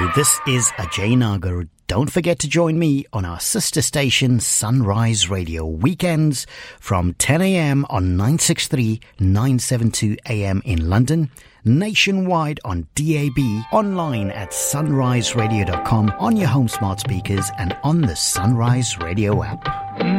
This is Ajay Nagar. Don't forget to join me on our sister station Sunrise Radio weekends from 10 a.m. on 963, 972 a.m. in London, nationwide on DAB, online at sunriseradio.com, on your home smart speakers and on the Sunrise Radio app.